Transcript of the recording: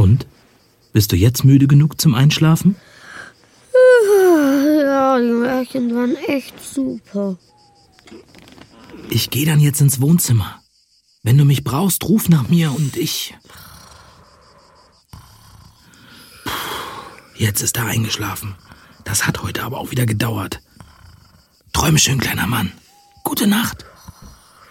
Und? Bist du jetzt müde genug zum Einschlafen? Ja, die Märchen waren echt super. Ich gehe dann jetzt ins Wohnzimmer. Wenn du mich brauchst, ruf nach mir und ich... Jetzt ist er eingeschlafen. Das hat heute aber auch wieder gedauert. Träume schön, kleiner Mann. Gute Nacht.